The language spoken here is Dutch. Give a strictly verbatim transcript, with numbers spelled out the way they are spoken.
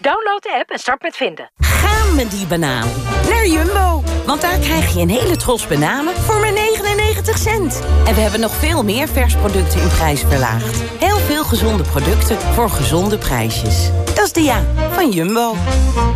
Download de app en start met vinden. Gaan met die banaan naar Jumbo. Want daar krijg je een hele tros bananen voor maar negenennegentig cent. En we hebben nog veel meer vers producten in prijs verlaagd. Heel veel gezonde producten voor gezonde prijsjes. Dat is de ja van Jumbo.